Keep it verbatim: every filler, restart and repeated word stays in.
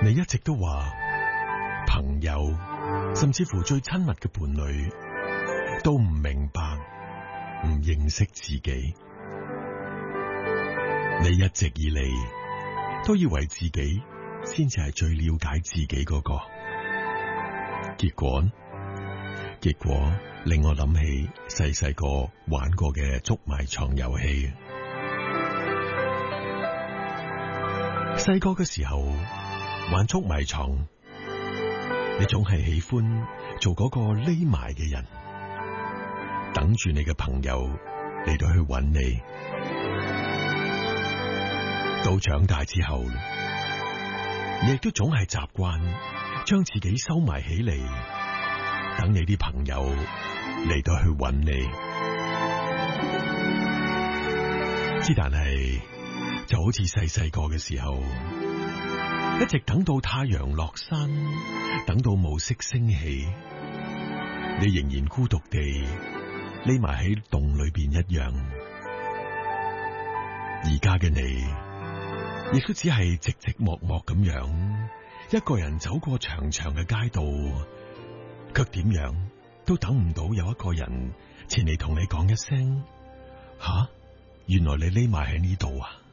你一直都話朋友，甚至乎最親密嘅伴侶，都唔明白、唔認識自己。你一直以嚟都以為自己先至係最了解自己嗰個，結果結果令我諗起細細個玩過嘅捉埋床遊戲。細個嘅時候玩捉埋床，你總係喜歡做嗰個匿埋嘅人，等住你嘅朋友嚟到去揾你。到長大之後，你亦都總係習慣將自己收埋起嚟，等你啲朋友嚟到去揾你。之但係就好似細細個嘅時候，一直等到太陽落山，等到暮色升起，你仍然孤獨地匿埋喺洞裏邊一樣。而家嘅你，亦都只係寂寂寞寞咁樣，一個人走過長長嘅街道，卻點樣都等唔到有一個人前嚟同你講一聲：吓，原來你匿埋喺呢度啊！